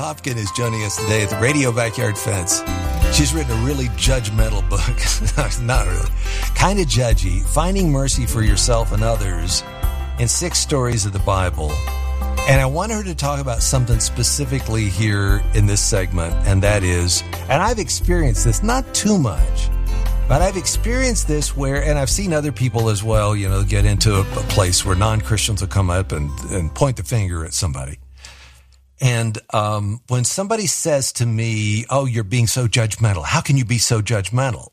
Hopkin is joining us today at the Radio Backyard Fence. She's written a really judgmental book. Not really. Kind of judgy. Finding Mercy for Yourself and Others in 6 stories of the Bible. And I want her to talk about something specifically here in this segment, and that is, and I've experienced this, not too much, but I've experienced this where, and I've seen other people as well, get into a place where non-Christians will come up and point the finger at somebody. And when somebody says to me, "Oh, you're being so judgmental. How can you be so judgmental?"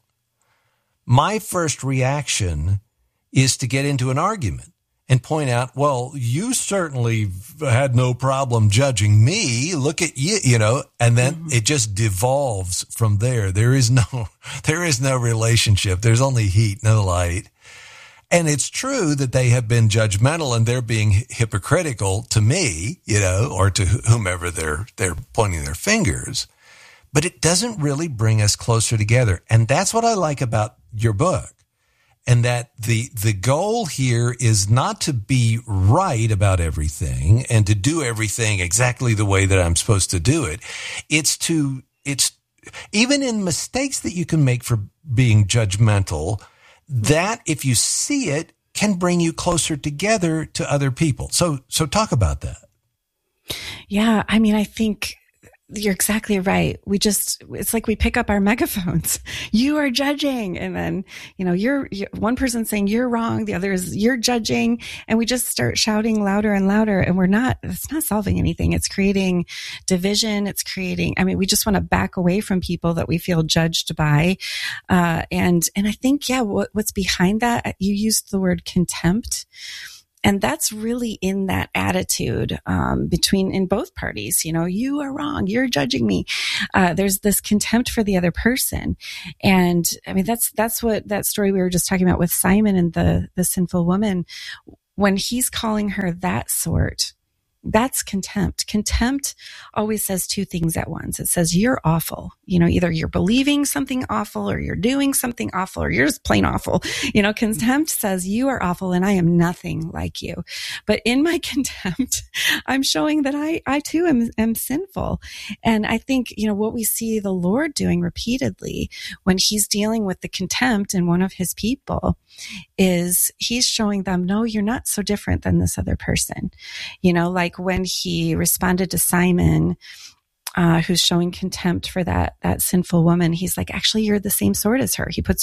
My first reaction is to get into an argument and point out, "Well, you certainly had no problem judging me. Look at you," and then it just devolves from there. There is no relationship. There's only heat, no light. And it's true that they have been judgmental and they're being hypocritical to me, or to whomever they're pointing their fingers. But it doesn't really bring us closer together. And that's what I like about your book. And that the goal here is not to be right about everything and to do everything exactly the way that I'm supposed to do it. It's even in mistakes that you can make for being judgmental, that if you see it can bring you closer together to other people. So talk about that. Yeah. I mean, I think you're exactly right. It's like we pick up our megaphones. You are judging. And then, you're one person saying you're wrong. The other is you're judging. And we just start shouting louder and louder. And it's not solving anything. It's creating division. We just want to back away from people that we feel judged by. And I think, what's behind that, you used the word contempt. And that's really in that attitude, in both parties. You are wrong. You're judging me. There's this contempt for the other person. And I mean, that's what that story we were just talking about with Simon and the sinful woman, when he's calling her that sort, that's contempt. Contempt always says 2 things at once. It says, you're awful. Either you're believing something awful or you're doing something awful or you're just plain awful. Contempt says you are awful and I am nothing like you. But in my contempt, I'm showing that I too am sinful. And I think, what we see the Lord doing repeatedly when he's dealing with the contempt in one of his people is he's showing them, no, you're not so different than this other person. Like when he responded to Simon, who's showing contempt for that sinful woman, he's like, actually, you're the same sort as her. He puts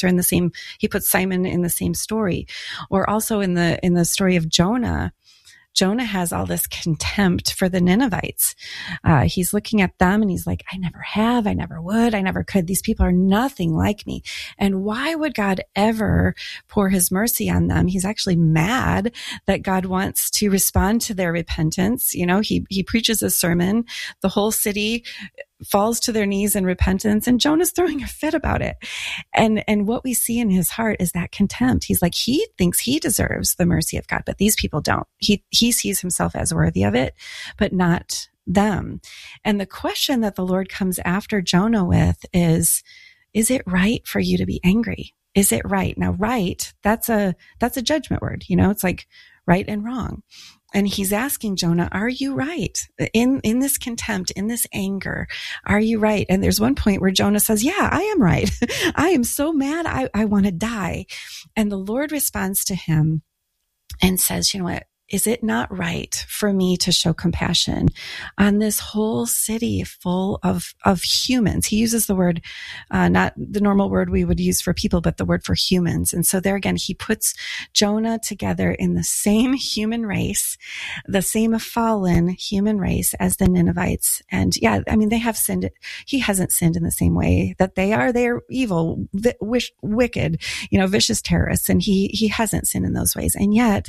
Simon in the same story. Or also in the story of Jonah. Jonah has all this contempt for the Ninevites. He's looking at them and he's like, I never have, I never would, I never could. These people are nothing like me. And why would God ever pour his mercy on them? He's actually mad that God wants to respond to their repentance. He preaches a sermon. The whole city falls to their knees in repentance, and Jonah's throwing a fit about it. And what we see in his heart is that contempt. He's like, he thinks he deserves the mercy of God, but these people don't. He sees himself as worthy of it, but not them. And the question that the Lord comes after Jonah with is it right for you to be angry? Is it right? Now, right, that's a judgment word. It's like right and wrong. And he's asking Jonah, are you right? In this contempt, in this anger, are you right? And there's one point where Jonah says, yeah, I am right. I am so mad, I want to die. And the Lord responds to him and says, you know what? Is it not right for me to show compassion on this whole city full of humans? He uses the word, not the normal word we would use for people, but the word for humans. And so there again, he puts Jonah together in the same human race, the same fallen human race as the Ninevites. And they have sinned. He hasn't sinned in the same way that they are. They are evil, wicked, vicious terrorists. And he hasn't sinned in those ways. And yet,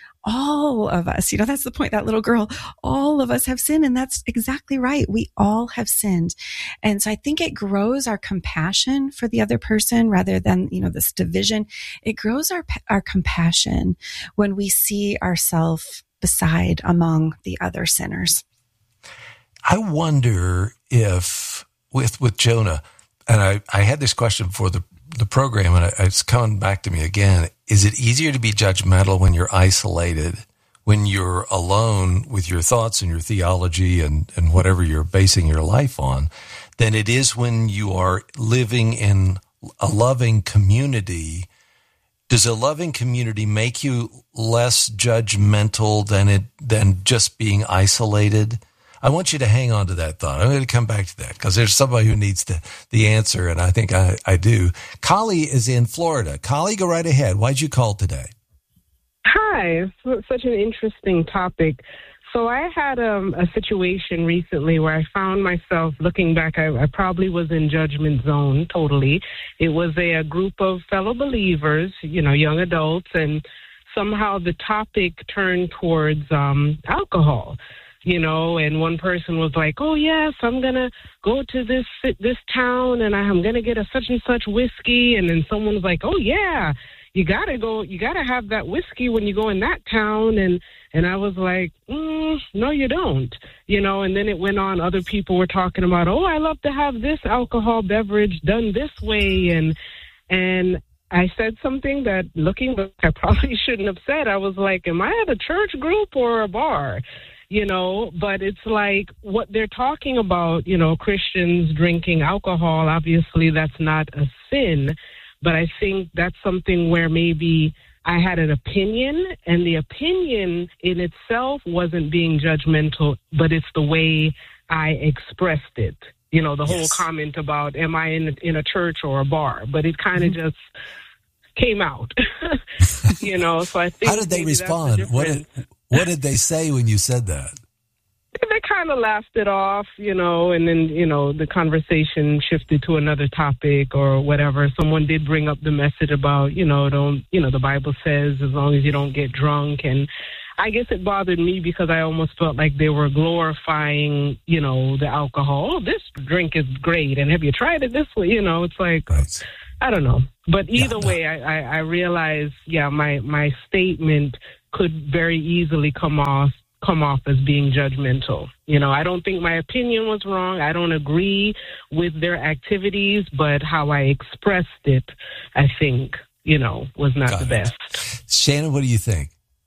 all of us, that's the point, that little girl, all of us have sinned. And that's exactly right. We all have sinned. And so I think it grows our compassion for the other person rather than, this division. It grows our compassion when we see ourselves beside among the other sinners. I wonder if with Jonah, and I had this question before the program, and it's coming back to me again. Is it easier to be judgmental when you're isolated when you're alone with your thoughts and your theology and whatever you're basing your life on than it is when you are living in a loving community. Does a loving community make you less judgmental than just being isolated? I want you to hang on to that thought. I'm going to come back to that because there's somebody who needs the answer, and I think I do. Kali is in Florida. Kali, go right ahead. Why'd you call today? Hi. Such an interesting topic. So I had a situation recently where I found myself looking back. I probably was in judgment zone totally. It was a group of fellow believers, young adults, and somehow the topic turned towards alcohol. And one person was like, oh, yes, I'm going to go to this town and I'm going to get a such and such whiskey. And then someone was like, oh, yeah, you got to have that whiskey when you go in that town. And I was like, no, you don't, and then it went on. Other people were talking about, oh, I love to have this alcohol beverage done this way. And I said something that looking back, I probably shouldn't have said. I was like, am I at a church group or a bar? But it's like what they're talking about, Christians drinking alcohol, obviously that's not a sin, but I think that's something where maybe I had an opinion, and the opinion in itself wasn't being judgmental, but it's the way I expressed it. The whole comment about, am I in a church or a bar? But it kind of just came out, so I think. How did they respond? What did they say when you said that? They kind of laughed it off, and then, the conversation shifted to another topic or whatever. Someone did bring up the message about, the Bible says as long as you don't get drunk. And I guess it bothered me because I almost felt like they were glorifying, the alcohol. Oh, this drink is great. And have you tried it this way? It's like, right. I don't know. But either way, I realized, my statement could very easily come off as being judgmental. I don't think my opinion was wrong. I don't agree with their activities, but how I expressed it, I think, was not the best. Shannon, what do you think?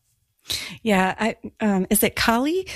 Yeah. Is it Kali?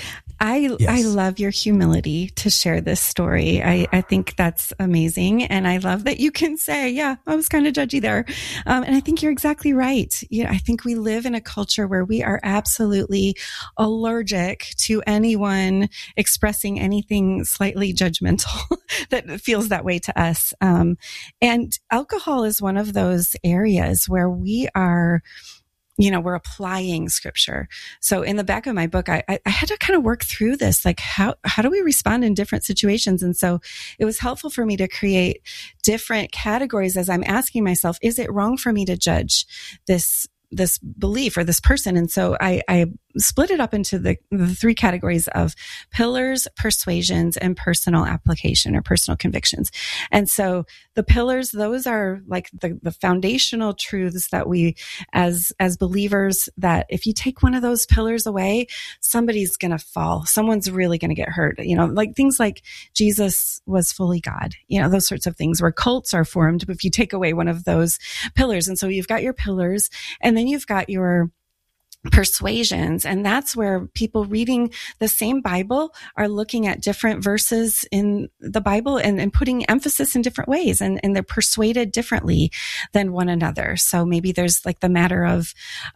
I love your humility to share this story. I think that's amazing. And I love that you can say, yeah, I was kind of judgy there. And I think you're exactly right. I think we live in a culture where we are absolutely allergic to anyone expressing anything slightly judgmental that feels that way to us. And alcohol is one of those areas where we are, we're applying scripture. So in the back of my book, I had to kind of work through this, like how do we respond in different situations? And so it was helpful for me to create different categories as I'm asking myself, is it wrong for me to judge this belief or this person? And so I split it up into the three categories of pillars, persuasions, and personal application or personal convictions. And so the pillars, those are like the foundational truths that we, as believers, that if you take one of those pillars away, somebody's going to fall. Someone's really going to get hurt. Like things like Jesus was fully God, those sorts of things where cults are formed if you take away one of those pillars. And so you've got your pillars, and then you've got your persuasions. And that's where people reading the same Bible are looking at different verses in the Bible and putting emphasis in different ways. And they're persuaded differently than one another. So maybe there's like the matter of,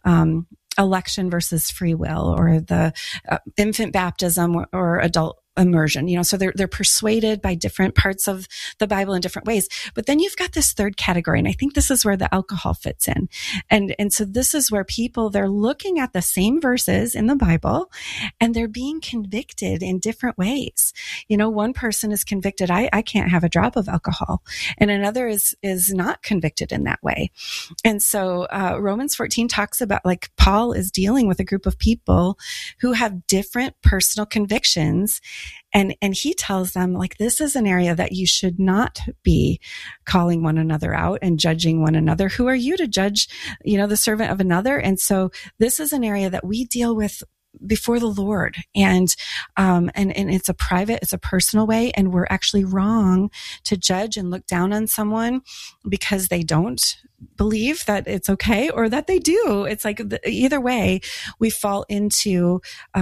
election versus free will, or the infant baptism or adult immersion, so they're persuaded by different parts of the Bible in different ways. But then you've got this third category, and I think this is where the alcohol fits in. And so this is where they're looking at the same verses in the Bible and they're being convicted in different ways. One person is convicted, I can't have a drop of alcohol, and another is not convicted in that way. And so Romans 14 talks about, like, Paul is dealing with a group of people who have different personal convictions. And he tells them, like, this is an area that you should not be calling one another out and judging one another. Who are you to judge, the servant of another? And so this is an area that we deal with before the Lord, and it's a personal way, and we're actually wrong to judge and look down on someone because they don't believe that it's okay or that they do. It's like either way, we fall into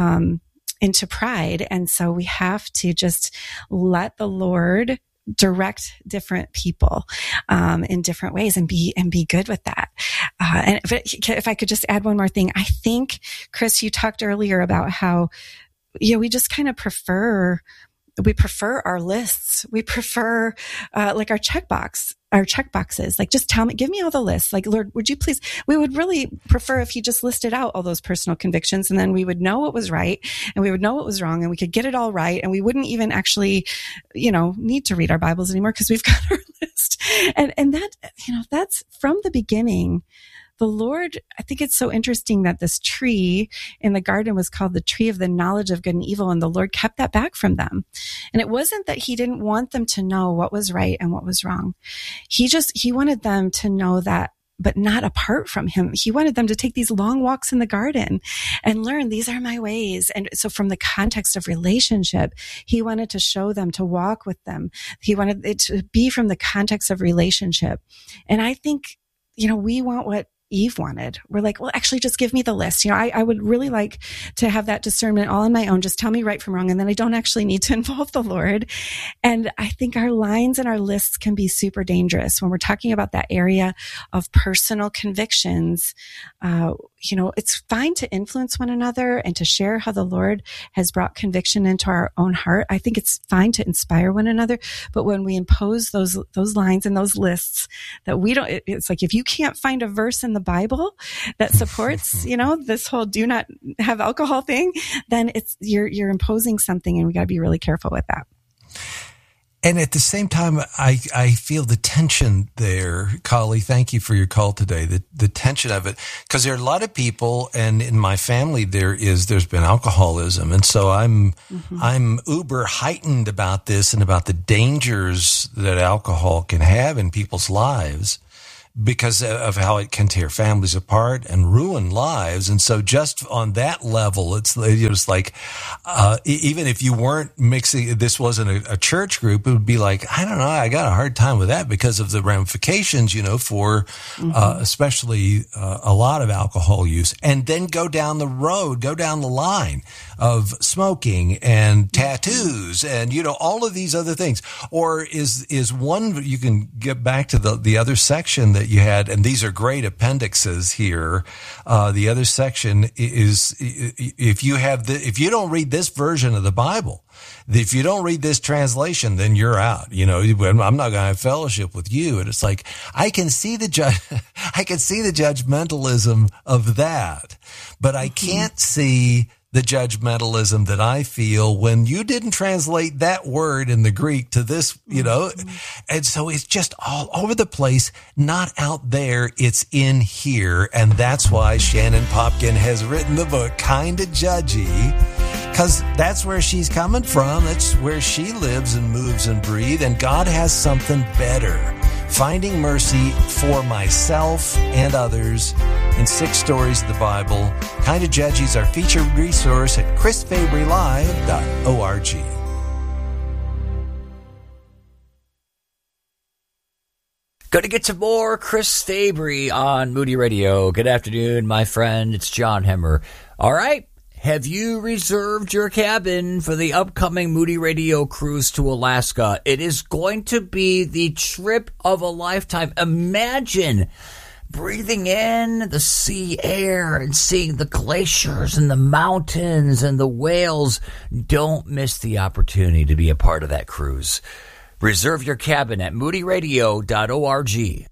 pride, and so we have to just let the Lord direct different people in different ways, and be good with that. And if I could just add one more thing, I think, Chris, you talked earlier about how we just kind of prefer our lists. We prefer like our checkboxes. Like, just tell me, give me all the lists. Like, Lord, would you please? We would really prefer if He just listed out all those personal convictions, and then we would know what was right and we would know what was wrong, and we could get it all right, and we wouldn't even actually, need to read our Bibles anymore because we've got our list. And that, that's from the beginning. The Lord, I think it's so interesting that this tree in the garden was called the tree of the knowledge of good and evil, and the Lord kept that back from them. And it wasn't that He didn't want them to know what was right and what was wrong. He wanted them to know that, but not apart from Him. He wanted them to take these long walks in the garden and learn, these are my ways. And so from the context of relationship, He wanted to show them, to walk with them. He wanted it to be from the context of relationship. And I think, we want what Eve wanted. We're like, well, actually just give me the list. I would really like to have that discernment all on my own. Just tell me right from wrong. And then I don't actually need to involve the Lord. And I think our lines and our lists can be super dangerous when we're talking about that area of personal convictions. It's fine to influence one another and to share how the Lord has brought conviction into our own heart. I think it's fine to inspire one another. But when we impose those lines and those lists that we don't, it's like, if you can't find a verse in the Bible that supports, this whole do not have alcohol thing, then you're imposing something, and we got to be really careful with that. And at the same time, I feel the tension there, Kali. Thank you for your call today. The tension of it, because there are a lot of people, and in my family there's been alcoholism, and so I'm uber heightened about this and about the dangers that alcohol can have in people's lives, because of how it can tear families apart and ruin lives. And so just on that level, it's like, even if you weren't mixing, this wasn't a church group, it would be like, I don't know, I got a hard time with that because of the ramifications, for, especially, a lot of alcohol use. And then go down the line of smoking and tattoos and, all of these other things. Or is one, you can get back to the other section that you had, and these are great appendixes here. The other section is, if you don't read this version of the Bible, if you don't read this translation, then you're out. I'm not going to have fellowship with you. And it's like, I can see the judgmentalism of that, but I can't see the judgmentalism that I feel when you didn't translate that word in the Greek to this, and so it's just all over the place, not out there, it's in here. And that's why Shannon Popkin has written the book, Kinda Judgy, because that's where she's coming from. That's where she lives and moves and breathes, and God has something better. Finding mercy for myself and others in 6 stories of the Bible. Kinda Judgy is our featured resource at chrisfabrylive.org. Going to get some more Chris Fabry on Moody Radio. Good afternoon, my friend. It's John Hemmer. All right. Have you reserved your cabin for the upcoming Moody Radio cruise to Alaska? It is going to be the trip of a lifetime. Imagine breathing in the sea air and seeing the glaciers and the mountains and the whales. Don't miss the opportunity to be a part of that cruise. Reserve your cabin at moodyradio.org.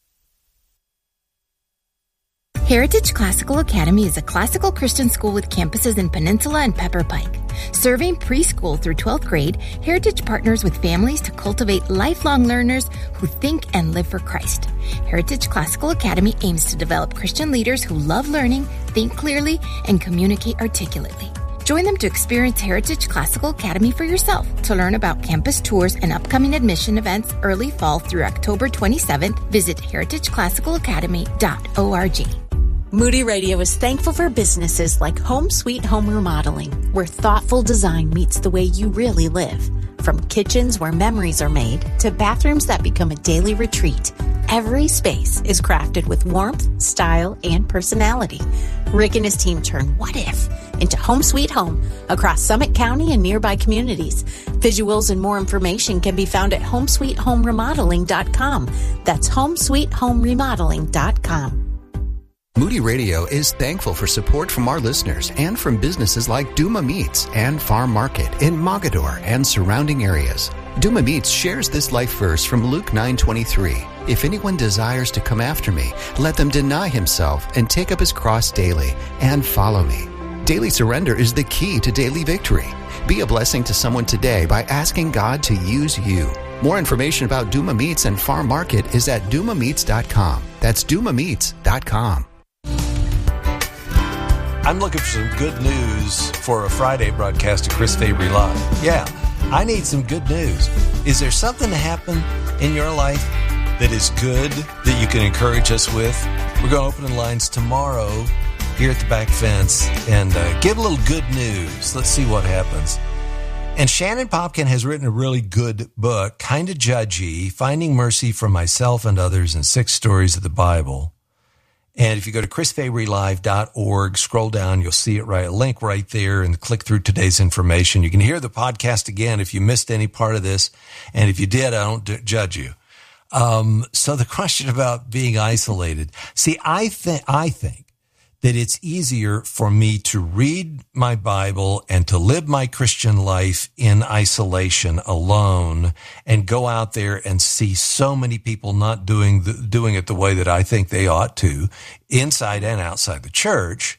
Heritage Classical Academy is a classical Christian school with campuses in Peninsula and Pepper Pike. Serving preschool through 12th grade, Heritage partners with families to cultivate lifelong learners who think and live for Christ. Heritage Classical Academy aims to develop Christian leaders who love learning, think clearly, and communicate articulately. Join them to experience Heritage Classical Academy for yourself. To learn about campus tours and upcoming admission events early fall through October 27th, visit heritageclassicalacademy.org. Moody Radio is thankful for businesses like Home Sweet Home Remodeling, where thoughtful design meets the way you really live. From kitchens where memories are made to bathrooms that become a daily retreat, every space is crafted with warmth, style, and personality. Rick and his team turn what if into Home Sweet Home across Summit County and nearby communities. Visuals and more information can be found at homesweethomeremodeling.com. That's homesweethomeremodeling.com. Moody Radio is thankful for support from our listeners and from businesses like Duma Meats and Farm Market in Mogador and surrounding areas. Duma Meats shares this life verse from Luke 9:23. If anyone desires to come after me, let them deny himself and take up his cross daily and follow me. Daily surrender is the key to daily victory. Be a blessing to someone today by asking God to use you. More information about Duma Meats and Farm Market is at dumameats.com. That's dumameats.com. I'm looking for some good news for a Friday broadcast of Chris Fabry Live. Yeah, I need some good news. Is there something to happen in your life that is good that you can encourage us with? We're going to open the lines tomorrow here at the back fence and give a little good news. Let's see what happens. And Shannon Popkin has written a really good book, kind of judgy, Finding Mercy for Myself and Others in 6 Stories of the Bible. And if you go to chrisfabrylive.org, scroll down, you'll see it right, a link right there, and click through today's information. You can hear the podcast again if you missed any part of this. And if you did, I don't judge you. So the question about being isolated. See, I think that it's easier for me to read my Bible and to live my Christian life in isolation alone and go out there and see so many people not doing it the way that I think they ought to, inside and outside the church,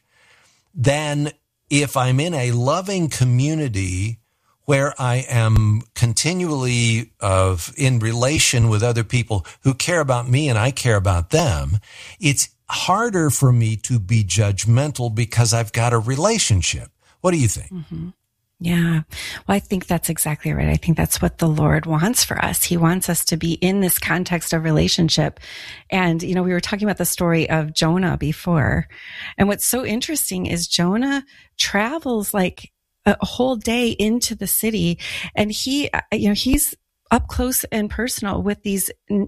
than if I'm in a loving community where I am continually in relation with other people who care about me and I care about them. It's harder for me to be judgmental because I've got a relationship. What do you think? Mm-hmm. Yeah. Well, I think that's exactly right. I think that's what the Lord wants for us. He wants us to be in this context of relationship. And, we were talking about the story of Jonah before. And what's so interesting is Jonah travels like a whole day into the city, and he's up close and personal with these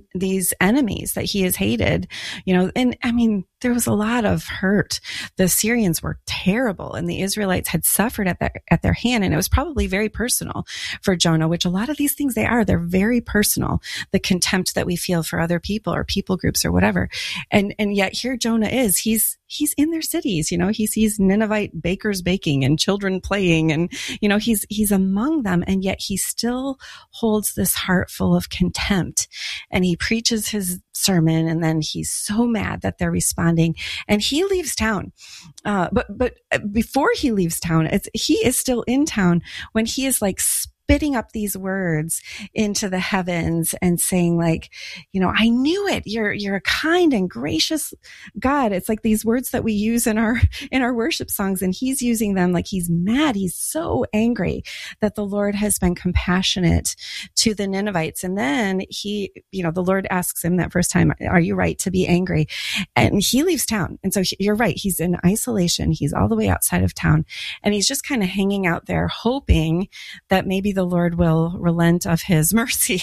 enemies that he has hated, and I mean, there was a lot of hurt. The Syrians were terrible and the Israelites had suffered at their hand. And it was probably very personal for Jonah, which a lot of these things they're very personal. The contempt that we feel for other people or people groups or whatever. And yet here Jonah is, he's in their cities, he sees Ninevite bakers baking and children playing and, he's among them. And yet he still holds this heart full of contempt, and he preaches his sermon, and then he's so mad that they're responding, and he leaves town. But before he leaves town, he is still in town when he is like spitting up these words into the heavens and saying like, I knew it. You're a kind and gracious God. It's like these words that we use in our worship songs, and he's using them like he's mad. He's so angry that the Lord has been compassionate to the Ninevites. And then the Lord asks him that first time, are you right to be angry? And he leaves town. And so you're right. He's in isolation. He's all the way outside of town, and he's just kind of hanging out there hoping that maybe the Lord will relent of his mercy,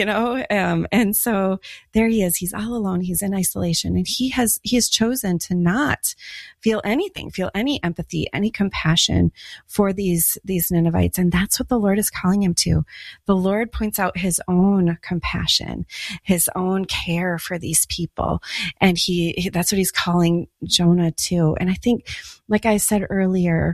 and so there he is. He's all alone. He's in isolation, and he has chosen to not feel any empathy, any compassion for these Ninevites. And that's what the Lord is calling him to. The Lord points out his own compassion, his own care for these people. And that's what he's calling Jonah to. And I think, like I said earlier,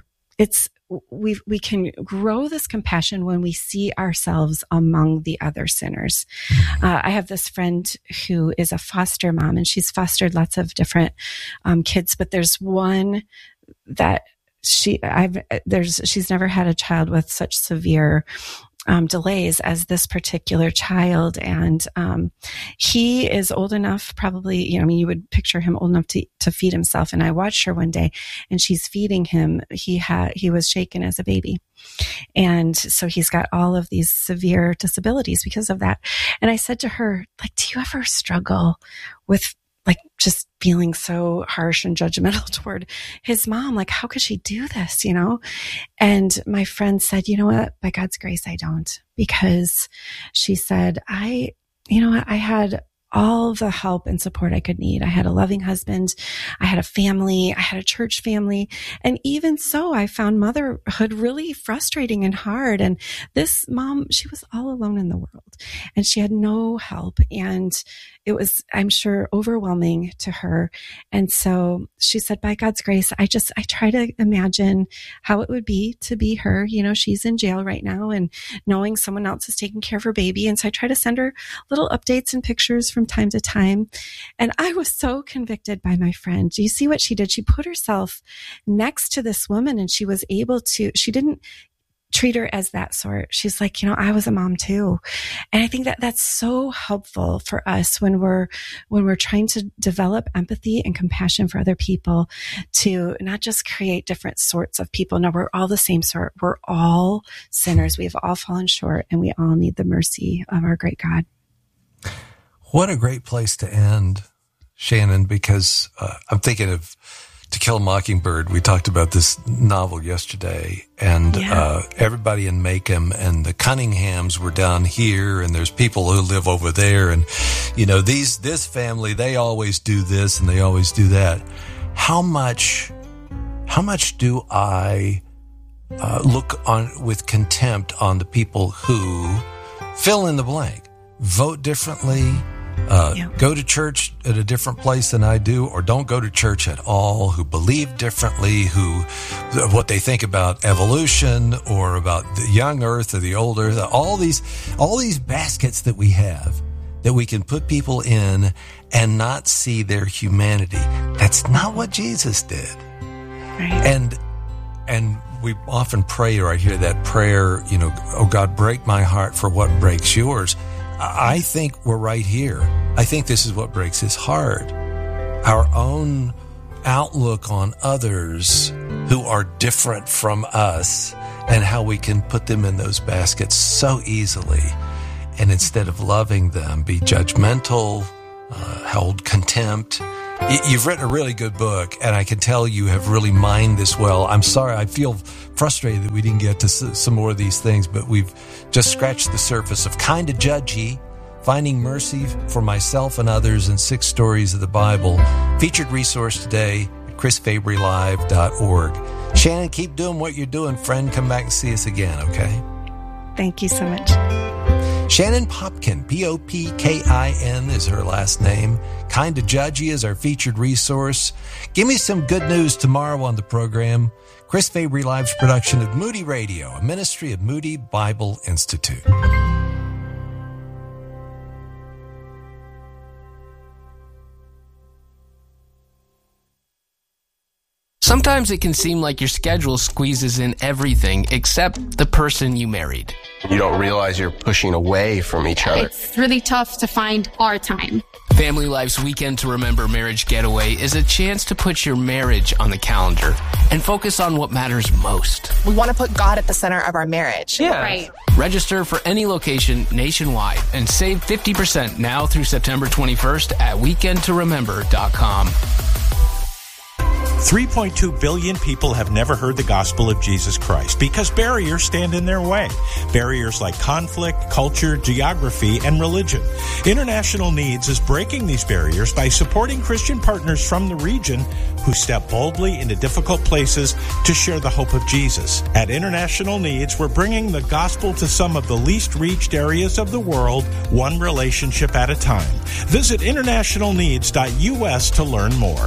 we can grow this compassion when we see ourselves among the other sinners. I have this friend who is a foster mom, and she's fostered lots of different kids, but there's one that she's never had a child with such severe delays as this particular child. And he is old enough, probably, you would picture him old enough to feed himself. And I watched her one day, and she's feeding him. He was shaken as a baby. And so he's got all of these severe disabilities because of that. And I said to her, like, do you ever struggle with like just feeling so harsh and judgmental toward his mom. Like, how could she do this, And my friend said, you know what? By God's grace, I don't. Because she said, I had all the help and support I could need. I had a loving husband. I had a family. I had a church family. And even so, I found motherhood really frustrating and hard. And this mom, she was all alone in the world and she had no help. And it was, I'm sure, overwhelming to her. And so she said, by God's grace, I try to imagine how it would be to be her. She's in jail right now and knowing someone else is taking care of her baby. And so I try to send her little updates and pictures from time to time. And I was so convicted by my friend. Do you see what she did? She put herself next to this woman and she was able to, she didn't treat her as that sort. She's like, I was a mom too. And I think that that's so helpful for us when we're trying to develop empathy and compassion for other people, to not just create different sorts of people. No, we're all the same sort. We're all sinners. We've all fallen short and we all need the mercy of our great God. What a great place to end, Shannon, because I'm thinking of To Kill a Mockingbird. We talked about this novel yesterday, and everybody in Macomb and the Cunninghams were down here, and there's people who live over there, and this family, they always do this and they always do that. How much do I look on with contempt on the people who fill in the blank, vote differently, go to church at a different place than I do, or don't go to church at all, who believe differently, what they think about evolution or about the young earth or the old earth, all these baskets that we have that we can put people in and not see their humanity. That's not what Jesus did. Right. And we often pray, or I hear that prayer, oh God, break my heart for what breaks yours. I think we're right here. I think this is what breaks his heart. Our own outlook on others who are different from us and how we can put them in those baskets so easily. And instead of loving them, be judgmental, hold contempt. You've written a really good book, and I can tell you have really mined this well. I'm sorry, I feel frustrated that we didn't get to some more of these things, but we've just scratched the surface of Kinda Judgy, Finding Mercy for Myself and Others in 6 Stories of the Bible. Featured resource today at chrisfabrylive.org. Shannon, keep doing what you're doing, friend. Come back and see us again, okay? Thank you so much. Shannon Popkin, Popkin is her last name. Kinda Judgy is our featured resource. Give me some good news tomorrow on the program. Chris Fabry Live's production of Moody Radio, a ministry of Moody Bible Institute. Sometimes it can seem like your schedule squeezes in everything except the person you married. You don't realize you're pushing away from each other. It's really tough to find our time. Family Life's Weekend to Remember Marriage Getaway is a chance to put your marriage on the calendar and focus on what matters most. We want to put God at the center of our marriage. Yeah. Right. Register for any location nationwide and save 50% now through September 21st at weekendtoremember.com. 3.2 billion people have never heard the gospel of Jesus Christ because barriers stand in their way. Barriers like conflict, culture, geography, and religion. International Needs is breaking these barriers by supporting Christian partners from the region who step boldly into difficult places to share the hope of Jesus. At International Needs, we're bringing the gospel to some of the least reached areas of the world, one relationship at a time. Visit internationalneeds.us to learn more.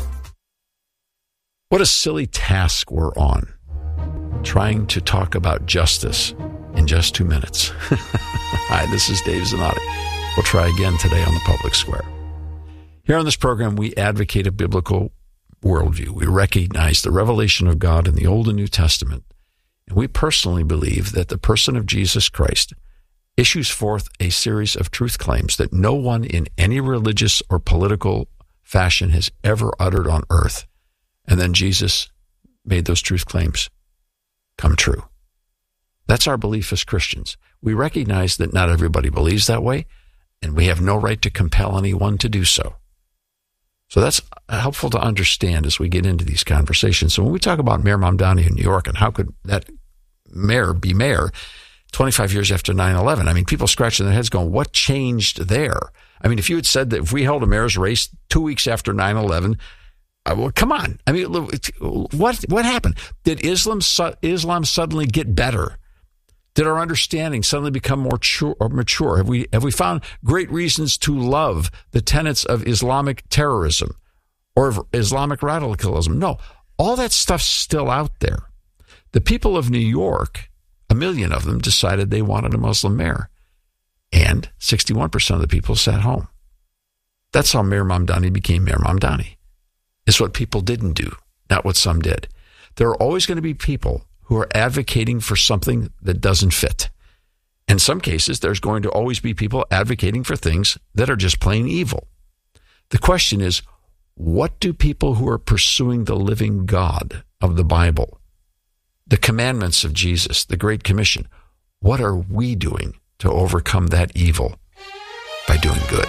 What a silly task we're on, trying to talk about justice in just 2 minutes. Hi, this is Dave Zanotti. We'll try again today on the Public Square. Here on this program, we advocate a biblical worldview. We recognize the revelation of God in the Old and New Testament, and we personally believe that the person of Jesus Christ issues forth a series of truth claims that no one in any religious or political fashion has ever uttered on earth. And then Jesus made those truth claims come true. That's our belief as Christians. We recognize that not everybody believes that way, and we have no right to compel anyone to do so. So that's helpful to understand as we get into these conversations. So when we talk about Mayor Mamdani in New York and how could that mayor be mayor 25 years after 9/11, I mean, people scratching their heads going, what changed there? I mean, if you had said that if we held a mayor's race 2 weeks after 9/11, well, come on. I mean, what happened? Did Islam suddenly get better? Did our understanding suddenly become more mature? Have we found great reasons to love the tenets of Islamic terrorism or of Islamic radicalism? No, all that stuff's still out there. The people of New York, 1 million of them, decided they wanted a Muslim mayor, and 61% of the people sat home. That's how Mayor Mamdani became Mayor Mamdani. It's what people didn't do, not what some did. There are always going to be people who are advocating for something that doesn't fit. In some cases, there's going to always be people advocating for things that are just plain evil. The question is, what do people who are pursuing the living God of the Bible, the commandments of Jesus, the Great Commission, what are we doing to overcome that evil by doing good?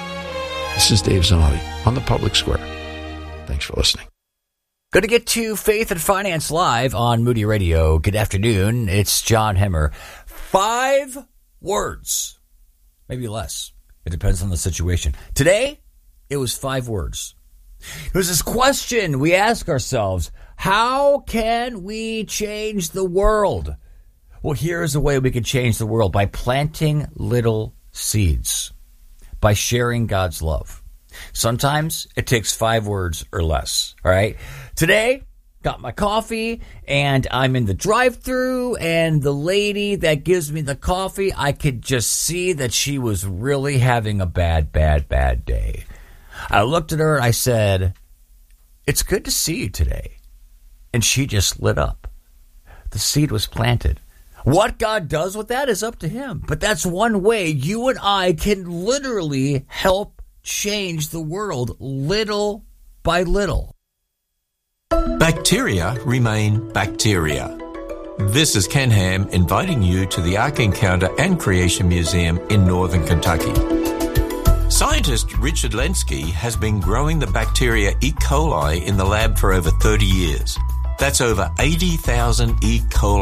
This is Dave Zanotti on the Public Square. Thanks for listening. Going to get to Faith and Finance Live on Moody Radio. Good afternoon. It's John Hemmer. 5 words, maybe less. It depends on the situation. Today, it was 5 words. It was this question we ask ourselves: how can we change the world? Well, here's a way we can change the world: by planting little seeds, by sharing God's love. Sometimes it takes 5 words or less, all right? Today, got my coffee, and I'm in the drive-thru, and the lady that gives me the coffee, I could just see that she was really having a bad day. I looked at her, and I said, "It's good to see you today." And she just lit up. The seed was planted. What God does with that is up to him. But that's one way you and I can literally help change the world little by little. Bacteria remain bacteria. This is Ken Ham inviting you to the Ark Encounter and Creation Museum in Northern Kentucky. Scientist Richard Lenski has been growing the bacteria E. coli in the lab for over 30 years. That's over 80,000 E. coli